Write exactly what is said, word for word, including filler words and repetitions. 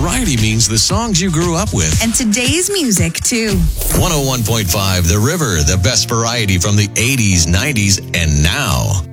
variety means the songs you grew up with. And today's music, too. one oh one point five The River, the best variety from the eighties, nineties, and now.